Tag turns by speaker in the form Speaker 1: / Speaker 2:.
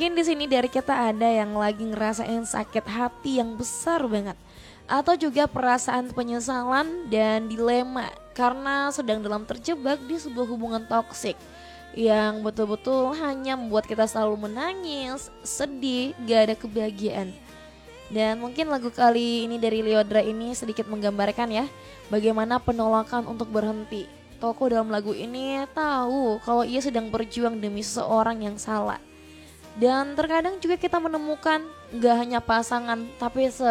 Speaker 1: Mungkin di sini dari kita ada yang lagi ngerasain sakit hati yang besar banget, atau juga perasaan penyesalan dan dilema karena sedang dalam terjebak di sebuah hubungan toksik yang betul-betul hanya membuat kita selalu menangis, sedih, gak ada kebahagiaan. Dan mungkin lagu kali ini dari Lyodra ini sedikit menggambarkan ya bagaimana penolakan untuk berhenti. Toko dalam lagu ini tahu kalau ia sedang berjuang demi seseorang yang salah. Dan terkadang juga kita menemukan gak hanya pasangan tapi